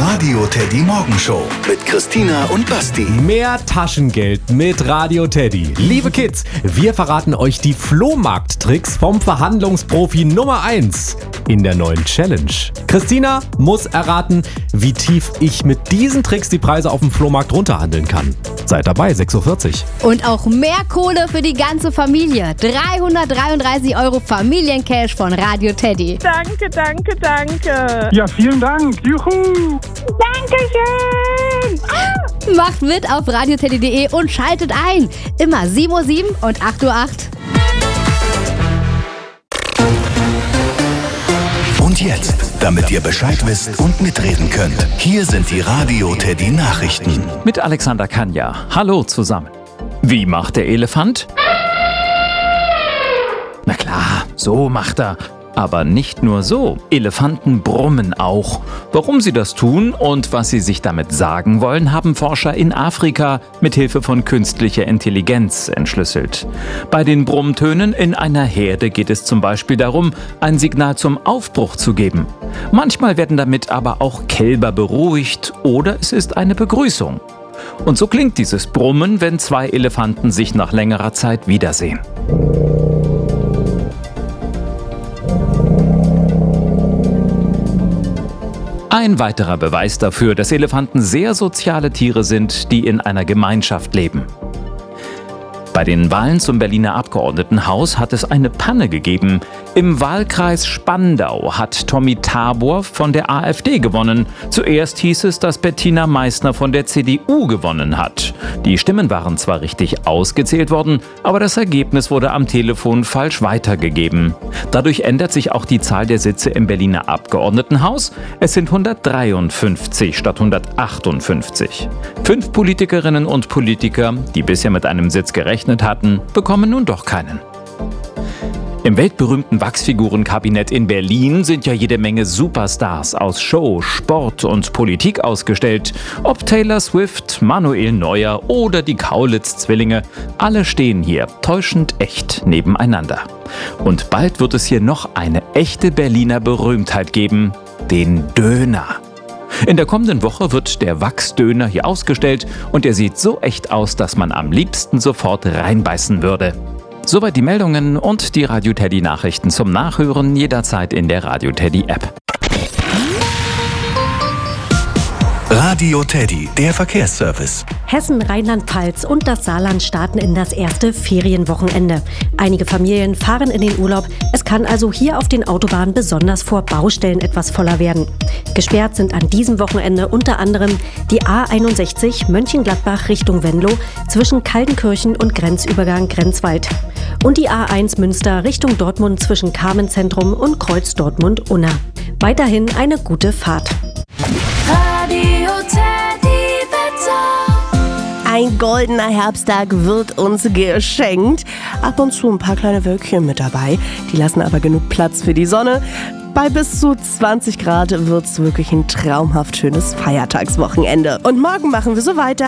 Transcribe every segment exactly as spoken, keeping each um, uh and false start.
Radio Teddy Morgenshow mit Christina und Basti. Mehr Taschengeld mit Radio Teddy. Liebe Kids, wir verraten euch die Flohmarkt-Tricks vom Verhandlungsprofi Nummer eins in der neuen Challenge. Christina muss erraten, wie tief ich mit diesen Tricks die Preise auf dem Flohmarkt runterhandeln kann. Seid dabei, sechs Uhr vierzig. Und auch mehr Kohle für die ganze Familie. dreihundertdreiunddreißig Euro Familiencash von Radio Teddy. Danke, danke, danke. Ja, vielen Dank. Juhu. Dankeschön. Ah. Macht mit auf radioteddy punkt de und schaltet ein. Immer sieben Uhr sieben und acht Uhr acht. Und jetzt, damit ihr Bescheid wisst und mitreden könnt, hier sind die Radio Teddy Nachrichten. Mit Alexander Kanja. Hallo zusammen. Wie macht der Elefant? Na klar, so macht er. Aber nicht nur so. Elefanten brummen auch. Warum sie das tun und was sie sich damit sagen wollen, haben Forscher in Afrika mit Hilfe von künstlicher Intelligenz entschlüsselt. Bei den Brummtönen in einer Herde geht es zum Beispiel darum, ein Signal zum Aufbruch zu geben. Manchmal werden damit aber auch Kälber beruhigt oder es ist eine Begrüßung. Und so klingt dieses Brummen, wenn zwei Elefanten sich nach längerer Zeit wiedersehen. Ein weiterer Beweis dafür, dass Elefanten sehr soziale Tiere sind, die in einer Gemeinschaft leben. Bei den Wahlen zum Berliner Abgeordnetenhaus hat es eine Panne gegeben. Im Wahlkreis Spandau hat Tommy Tabor von der AfD gewonnen. Zuerst hieß es, dass Bettina Meissner von der C D U gewonnen hat. Die Stimmen waren zwar richtig ausgezählt worden, aber das Ergebnis wurde am Telefon falsch weitergegeben. Dadurch ändert sich auch die Zahl der Sitze im Berliner Abgeordnetenhaus. Es sind hundertdreiundfünfzig statt hundertachtundfünfzig. Fünf Politikerinnen und Politiker, die bisher mit einem Sitz gerechnet hatten, bekommen nun doch keinen. Im weltberühmten Wachsfigurenkabinett in Berlin sind ja jede Menge Superstars aus Show, Sport und Politik ausgestellt. Ob Taylor Swift, Manuel Neuer oder die Kaulitz-Zwillinge, alle stehen hier täuschend echt nebeneinander. Und bald wird es hier noch eine echte Berliner Berühmtheit geben, den Döner. In der kommenden Woche wird der Wachsdöner hier ausgestellt und er sieht so echt aus, dass man am liebsten sofort reinbeißen würde. Soweit die Meldungen und die Radio Teddy Nachrichten zum Nachhören jederzeit in der Radio Teddy App. Radio Teddy, der Verkehrsservice. Hessen, Rheinland-Pfalz und das Saarland starten in das erste Ferienwochenende. Einige Familien fahren in den Urlaub. Es kann also hier auf den Autobahnen besonders vor Baustellen etwas voller werden. Gesperrt sind an diesem Wochenende unter anderem die A einundsechzig Mönchengladbach Richtung Venlo zwischen Kaltenkirchen und Grenzübergang Grenzwald. Und die A eins Münster Richtung Dortmund zwischen Carmenzentrum und Kreuz Dortmund-Unna. Weiterhin eine gute Fahrt. Ein goldener Herbsttag wird uns geschenkt. Ab und zu ein paar kleine Wölkchen mit dabei. Die lassen aber genug Platz für die Sonne. Bei bis zu zwanzig Grad wird es wirklich ein traumhaft schönes Feiertagswochenende. Und morgen machen wir so weiter.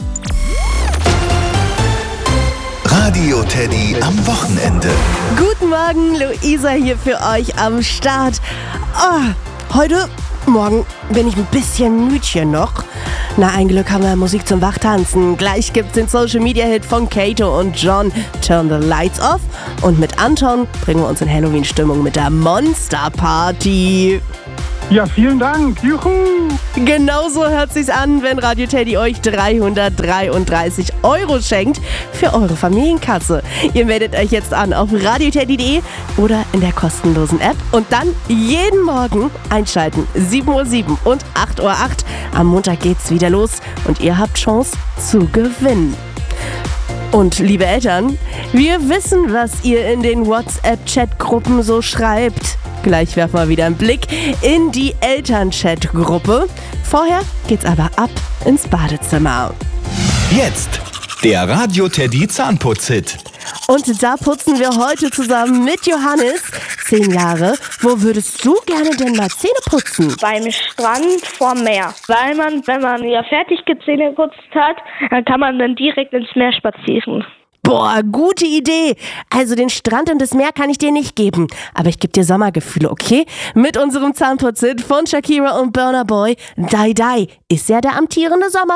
Radio Teddy am Wochenende. Guten Morgen, Luisa hier für euch am Start. Oh, heute... Morgen bin ich ein bisschen müdchen noch. Na, ein Glück haben wir Musik zum Wachtanzen. Gleich gibt's den Social-Media-Hit von Kato und John, Turn the Lights Off. Und mit Anton bringen wir uns in Halloween-Stimmung mit der Monster-Party. Ja, vielen Dank. Juhu. Genauso hört sich's an, wenn Radio Teddy euch dreihundertdreiunddreißig Euro schenkt für eure Familienkasse. Ihr meldet euch jetzt an auf radioteddy punkt de oder in der kostenlosen App und dann jeden Morgen einschalten. sieben Uhr sieben und acht Uhr acht. Am Montag geht's wieder los und ihr habt Chance zu gewinnen. Und liebe Eltern, wir wissen, was ihr in den WhatsApp-Chat-Gruppen so schreibt. Gleich werfen wir wieder einen Blick in die Eltern-Chat-Gruppe. Vorher geht's aber ab ins Badezimmer. Jetzt der Radio Teddy Zahnputz-Hit. Und da putzen wir heute zusammen mit Johannes, zehn Jahre. Wo würdest du gerne denn mal Zähne putzen? Beim Strand vorm Meer. Weil man, wenn man ja fertig gezähne geputzt hat, dann kann man dann direkt ins Meer spazieren. Boah, gute Idee. Also den Strand und das Meer kann ich dir nicht geben. Aber ich gebe dir Sommergefühle, okay? Mit unserem Zahnputzhit von Shakira und Burna Boy. Die Die ist ja der amtierende Sommer.